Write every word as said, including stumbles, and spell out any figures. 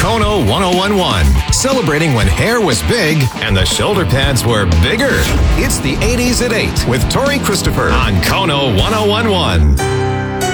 Kono ten eleven, celebrating when hair was big and the shoulder pads were bigger. It's the eighties at eight with Tori Christopher on Kono ten eleven.